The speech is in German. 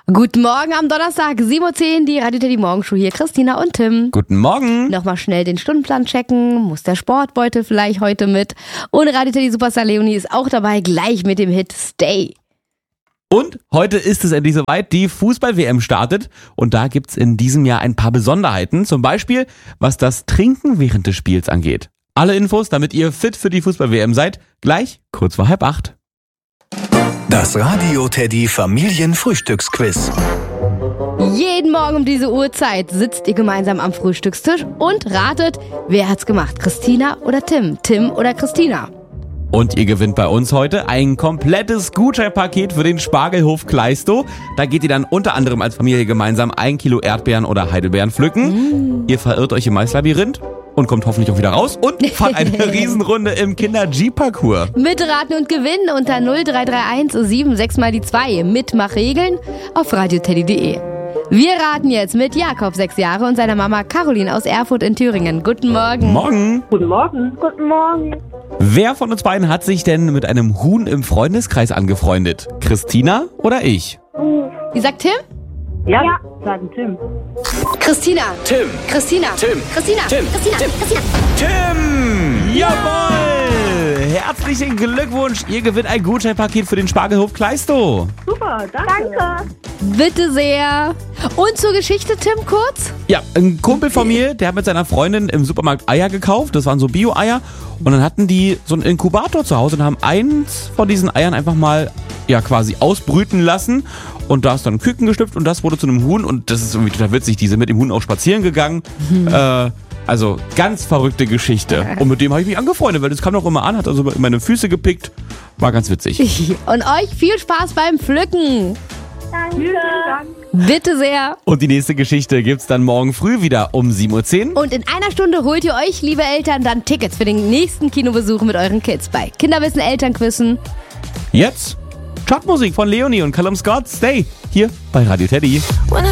Guten Morgen am Donnerstag, 7:10 Uhr, die Radio Teddy Morgenshow hier, Christina und Tim. Guten Morgen. Nochmal schnell den Stundenplan checken, muss der Sportbeutel vielleicht heute mit. Und Radio Teddy Superstar Leonie ist auch dabei, gleich mit dem Hit Stay. Und heute ist es endlich soweit, die Fußball-WM startet. Und da gibt's in diesem Jahr ein paar Besonderheiten. Zum Beispiel, was das Trinken während des Spiels angeht. Alle Infos, damit ihr fit für die Fußball-WM seid, gleich kurz vor 7:30. Das Radio Teddy Familienfrühstücksquiz. Jeden Morgen um diese Uhrzeit sitzt ihr gemeinsam am Frühstückstisch und ratet, wer hat's gemacht, Christina oder Tim, Tim oder Christina. Und ihr gewinnt bei uns heute ein komplettes Gutscheinpaket für den Spargelhof Kleistow. Da geht ihr dann unter anderem als Familie gemeinsam 1 Kilo Erdbeeren oder Heidelbeeren pflücken. Ihr verirrt euch im Maislabyrinth und kommt hoffentlich auch wieder raus und fahrt eine Riesenrunde im Kinder-G-Parcours. Mitraten und gewinnen unter 0331 76 mal die 2. Mitmachregeln auf radioteddy.de. Wir raten jetzt mit Jakob, 6 Jahre, und seiner Mama Caroline aus Erfurt in Thüringen. Guten Morgen. Morgen. Guten Morgen. Guten Morgen. Wer von uns beiden hat sich denn mit einem Huhn im Freundeskreis angefreundet? Christina oder ich? Wie sagt Tim? Ja, sagen Tim. Christina. Tim. Christina. Tim. Christina. Tim. Christina. Tim. Christina. Tim! Jawohl! Herzlichen Glückwunsch! Ihr gewinnt ein Gutscheinpaket für den Spargelhof Kleistow. Super, danke. Bitte sehr. Und zur Geschichte, Tim, kurz? Ja, ein Kumpel von mir, der hat mit seiner Freundin im Supermarkt Eier gekauft. Das waren so Bio-Eier. Und dann hatten die so einen Inkubator zu Hause und haben eins von diesen Eiern einfach mal quasi ausbrüten lassen. Und da ist dann ein Küken geschlüpft und das wurde zu einem Huhn. Und das ist irgendwie total witzig. Die sind mit dem Huhn auch spazieren gegangen. Also ganz verrückte Geschichte. Und mit dem habe ich mich angefreundet, weil das kam doch immer an, hat also in meine Füße gepickt. War ganz witzig. Und euch viel Spaß beim Pflücken. Vielen Dank. Bitte sehr. Und die nächste Geschichte gibt's dann morgen früh wieder um 7:10 Uhr. Und in einer Stunde holt ihr euch, liebe Eltern, dann Tickets für den nächsten Kinobesuch mit euren Kids bei Kinderwissen Elternquissen. Jetzt Chartmusik von Leonie und Callum Scott. Stay hier bei Radio Teddy.